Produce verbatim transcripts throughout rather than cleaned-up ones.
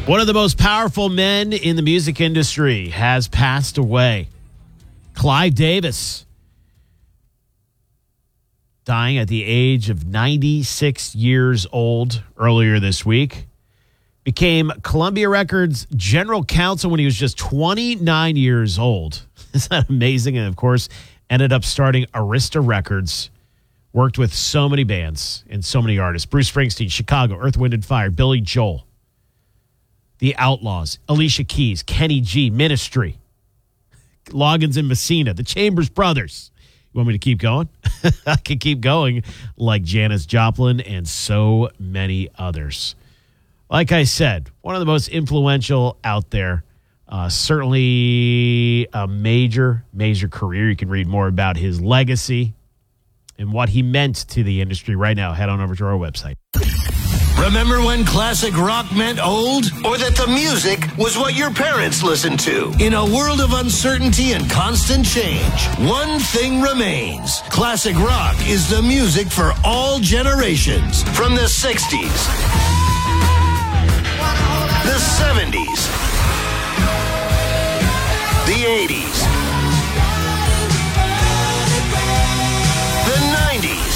One of the most powerful men in the music industry has passed away. Clive Davis, dying at the age of ninety-six years old earlier this week. Became Columbia Records general counsel when he was just twenty-nine years old. Isn't that amazing? And of course, ended up starting Arista Records. Worked with so many bands and so many artists. Bruce Springsteen, Chicago, Earth, Wind and Fire, Billy Joel, The Outlaws, Alicia Keys, Kenny G, Ministry, Loggins and Messina, the Chambers Brothers. You want me to keep going? I can keep going, like Janis Joplin and so many others. Like I said, one of the most influential out there. Uh, certainly a major, major career. You can read more about his legacy and what he meant to the industry right now. Head on over to our website. Remember when classic rock meant old? Or that the music was what your parents listened to? In a world of uncertainty and constant change, one thing remains. Classic rock is the music for all generations. From the sixties, the seventies, the eighties, the nineties.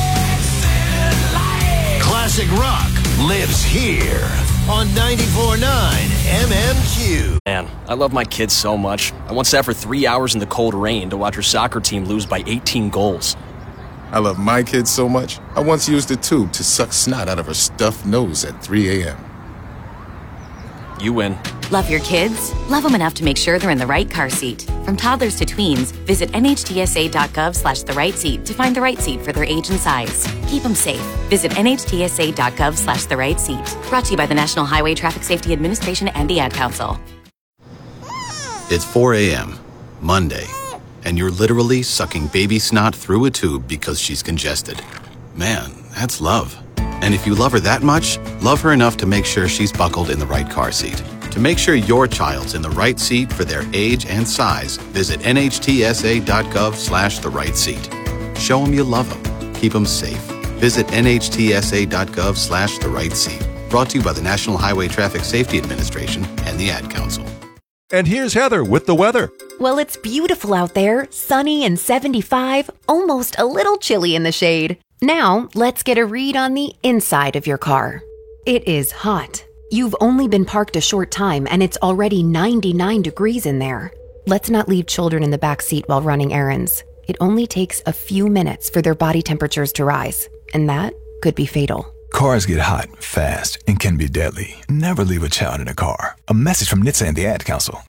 Classic rock lives here on ninety-four point nine M M Q. Man, I love my kids so much. I once sat for three hours in the cold rain to watch her soccer team lose by eighteen goals. I love my kids so much, I once used a tube to suck snot out of her stuffed nose at three a.m. You win. Love your kids? Love them enough to make sure they're in the right car seat. From toddlers to tweens, visit nhtsa.gov slash the right seat to find the right seat for their age and size. Keep them safe. Visit nhtsa.gov slash the right seat. Brought to you by the National Highway Traffic Safety Administration and the Ad Council. It's four a.m., Monday, and you're literally sucking baby snot through a tube because she's congested. Man, that's love. And if you love her that much, love her enough to make sure she's buckled in the right car seat. To make sure your child's in the right seat for their age and size, visit nhtsa.gov slash the right seat. Show them you love them. Keep them safe. Visit nhtsa.gov slash the right seat. Brought to you by the National Highway Traffic Safety Administration and the Ad Council. And here's Heather with the weather. Well, it's beautiful out there, sunny and seventy-five, almost a little chilly in the shade. Now, let's get a read on the inside of your car. It is hot. You've only been parked a short time and it's already ninety-nine degrees in there. Let's not leave children in the back seat while running errands. It only takes a few minutes for their body temperatures to rise, and that could be fatal. Cars get hot fast and can be deadly. Never leave a child in a car. A message from N H T S A and the Ad Council.